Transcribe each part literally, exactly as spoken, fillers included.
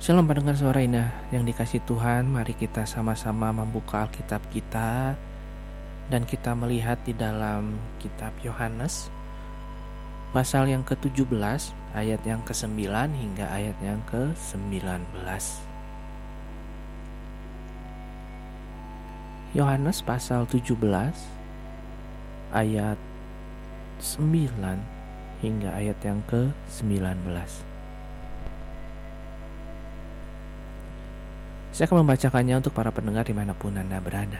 Shalom pendengar suara indah yang dikasih Tuhan, mari kita sama-sama membuka Alkitab kita dan kita melihat di dalam kitab Yohanes pasal yang ke tujuh belas ayat yang ke sembilan hingga ayat yang ke sembilan belas. Yohanes pasal tujuh belas ayat sembilan hingga ayat yang ke sembilan belas. Saya akan membacakannya untuk para pendengar dimanapun Anda berada.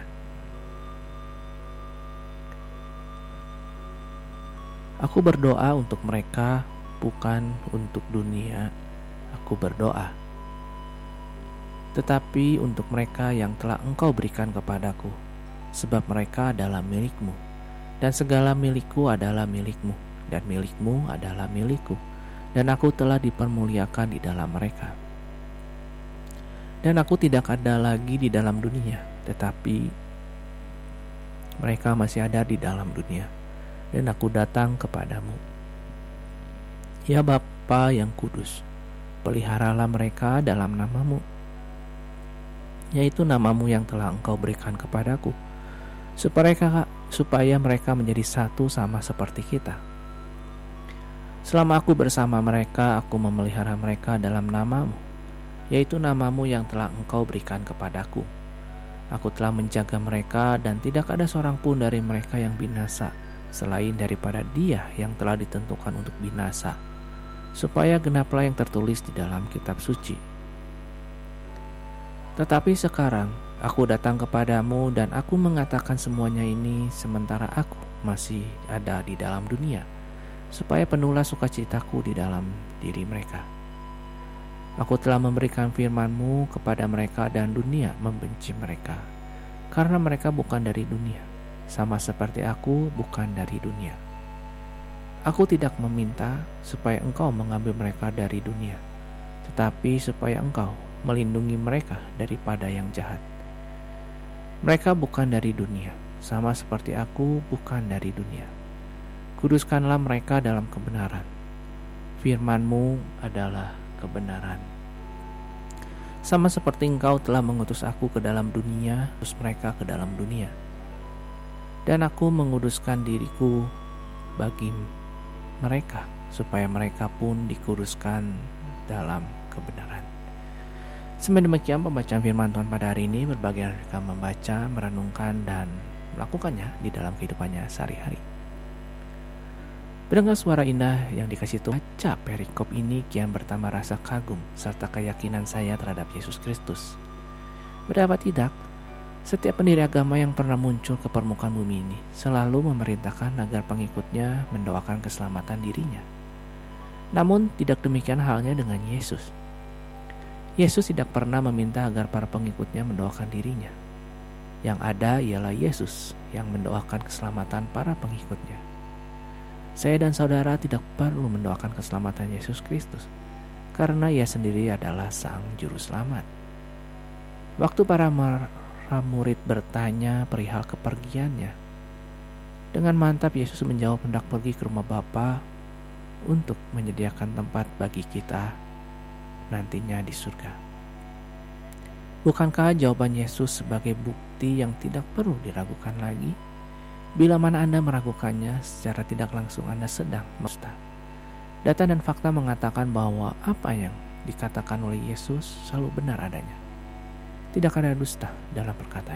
Aku berdoa untuk mereka, bukan untuk dunia. Aku berdoa, tetapi untuk mereka yang telah Engkau berikan kepadaku, sebab mereka adalah milik-Mu, dan segala milikku adalah milik-Mu, dan milik-Mu adalah milikku, dan aku telah dipermuliakan di dalam mereka. Dan aku tidak ada lagi di dalam dunia, tetapi mereka masih ada di dalam dunia, dan aku datang kepadamu. Ya Bapa yang kudus, peliharalah mereka dalam namamu, yaitu namamu yang telah Engkau berikan kepadaku, supaya, supaya mereka menjadi satu sama seperti kita. Selama aku bersama mereka, aku memelihara mereka dalam namamu, yaitu namamu yang telah Engkau berikan kepadaku. Aku telah menjaga mereka dan tidak ada seorang pun dari mereka yang binasa, selain daripada dia yang telah ditentukan untuk binasa, supaya genaplah yang tertulis di dalam kitab suci. Tetapi sekarang aku datang kepadamu dan aku mengatakan semuanya ini sementara aku masih ada di dalam dunia, supaya penuhlah sukacitaku di dalam diri mereka. Aku telah memberikan firman-Mu kepada mereka dan dunia membenci mereka, karena mereka bukan dari dunia, sama seperti aku bukan dari dunia. Aku tidak meminta supaya Engkau mengambil mereka dari dunia, tetapi supaya Engkau melindungi mereka daripada yang jahat. Mereka bukan dari dunia, sama seperti aku bukan dari dunia. Kuduskanlah mereka dalam kebenaran. Firman-Mu adalah kebenaran. Sama seperti Engkau telah mengutus aku ke dalam dunia, terus mereka ke dalam dunia. Dan aku menguduskan diriku bagi mereka, supaya mereka pun dikuduskan dalam kebenaran. Semua demikian pembacaan firman Tuhan pada hari ini. Berbagai mereka membaca, merenungkan, dan melakukannya di dalam kehidupannya sehari-hari. Pendengar suara indah yang dikasih Tuhan, baca perikop ini kian bertambah rasa kagum serta keyakinan saya terhadap Yesus Kristus. Betapa tidak, setiap pendiri agama yang pernah muncul ke permukaan bumi ini selalu memerintahkan agar pengikutnya mendoakan keselamatan dirinya. Namun tidak demikian halnya dengan Yesus. Yesus tidak pernah meminta agar para pengikutnya mendoakan dirinya. Yang ada ialah Yesus yang mendoakan keselamatan para pengikutnya. Saya dan saudara tidak perlu mendoakan keselamatan Yesus Kristus, karena Ia sendiri adalah Sang Juru Selamat. Waktu para murid bertanya perihal kepergiannya, dengan mantap Yesus menjawab hendak pergi ke rumah Bapa untuk menyediakan tempat bagi kita nantinya di surga. Bukankah jawaban Yesus sebagai bukti yang tidak perlu diragukan lagi? Bila mana Anda meragukannya, secara tidak langsung Anda sedang dusta. Data dan fakta mengatakan bahwa apa yang dikatakan oleh Yesus selalu benar adanya. Tidak ada dusta dalam perkataan.